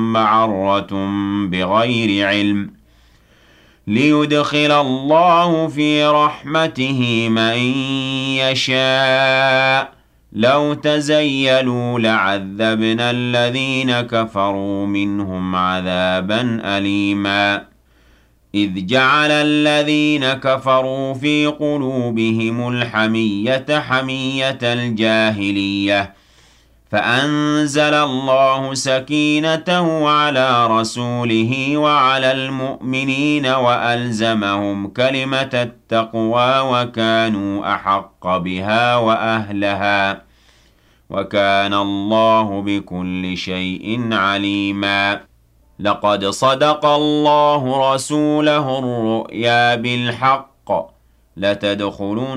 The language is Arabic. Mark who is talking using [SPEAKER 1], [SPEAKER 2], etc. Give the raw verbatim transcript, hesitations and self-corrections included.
[SPEAKER 1] معرة بغير علم ليدخل الله في رحمته من يشاء لو تزيلوا لعذبنا الذين كفروا منهم عذابا أليما إذ جعل الذين كفروا في قلوبهم الحمية حمية الجاهلية فأنزل الله سكينته على رسوله وعلى المؤمنين وألزمهم كلمة التقوى وكانوا أحق بها وأهلها وكان الله بكل شيء عليما لقد صدق الله رسوله الرؤيا بالحق لتدخلن